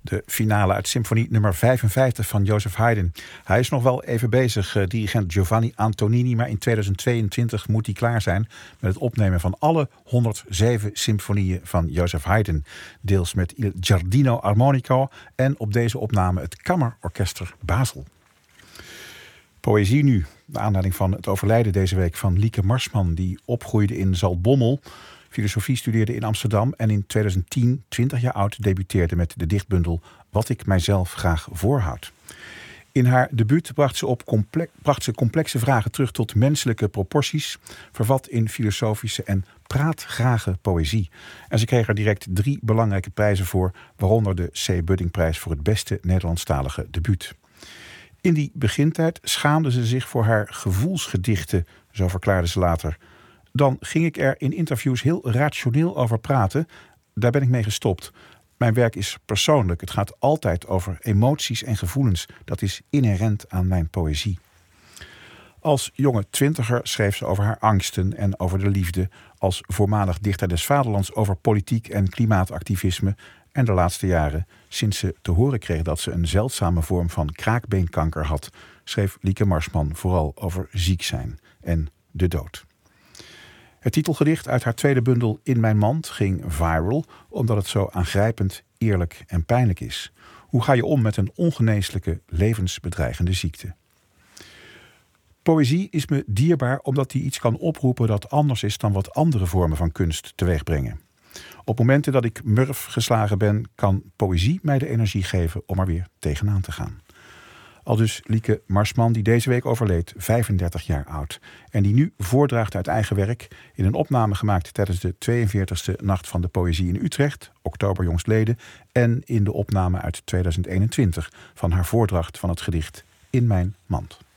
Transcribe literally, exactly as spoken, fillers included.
De finale uit symfonie nummer vijfenvijftig van Joseph Haydn. Hij is nog wel even bezig, uh, dirigent Giovanni Antonini, maar in tweeduizend tweeëntwintig moet hij klaar zijn met het opnemen van alle honderdzeven symfonieën van Joseph Haydn. Deels met Il Giardino Armonico en op deze opname het Kammerorkester Basel. Poëzie nu, de aanleiding van het overlijden deze week van Lieke Marsman, die opgroeide in Zaltbommel, filosofie studeerde in Amsterdam en in tweeduizend tien, twintig jaar oud, debuteerde met de dichtbundel Wat ik mijzelf graag voorhoud. In haar debuut bracht ze, op comple- bracht ze complexe vragen terug tot menselijke proporties, vervat in filosofische en praatgrage poëzie. En ze kreeg er direct drie belangrijke prijzen voor, waaronder de C. Buddingprijs voor het beste Nederlandstalige debuut. In die begintijd schaamde ze zich voor haar gevoelsgedichten, zo verklaarde ze later. Dan ging ik er in interviews heel rationeel over praten. Daar ben ik mee gestopt. Mijn werk is persoonlijk. Het gaat altijd over emoties en gevoelens. Dat is inherent aan mijn poëzie. Als jonge twintiger schreef ze over haar angsten en over de liefde. Als voormalig dichter des vaderlands over politiek en klimaatactivisme. En de laatste jaren, sinds ze te horen kreeg dat ze een zeldzame vorm van kraakbeenkanker had, schreef Lieke Marsman vooral over ziek zijn en de dood. Het titelgedicht uit haar tweede bundel In mijn mand ging viral, omdat het zo aangrijpend, eerlijk en pijnlijk is. Hoe ga je om met een ongeneeslijke, levensbedreigende ziekte? Poëzie is me dierbaar omdat die iets kan oproepen dat anders is dan wat andere vormen van kunst teweegbrengen. Op momenten dat ik murf geslagen ben, kan poëzie mij de energie geven om er weer tegenaan te gaan. Aldus Lieke Marsman, die deze week overleed, vijfendertig jaar oud. En die nu voordraagt uit eigen werk in een opname gemaakt tijdens de tweeënveertigste Nacht van de Poëzie in Utrecht, oktober jongstleden, en in de opname uit tweeduizend eenentwintig van haar voordracht van het gedicht In mijn mand.